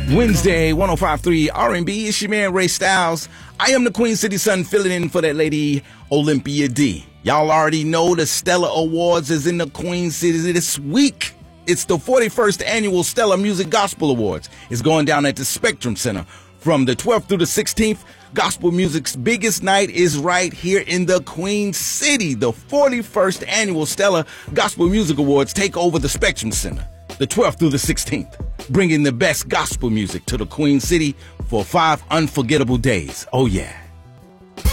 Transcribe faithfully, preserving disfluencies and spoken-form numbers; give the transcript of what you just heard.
Wednesday, one oh five point three R and B. It's your man, Ray Styles. I am the Queen City Sun, filling in for that lady, Olympia D. Y'all already know the Stellar Awards is in the Queen City this week. It's the forty-first Annual Stellar Music Gospel Awards. It's going down at the Spectrum Center from the twelfth through the sixteenth. Gospel music's biggest night is right here in the Queen City. The forty-first Annual Stellar Gospel Music Awards take over the Spectrum Center the twelfth through the sixteenth, bringing the best gospel music to the Queen City for five unforgettable days. Oh, yeah.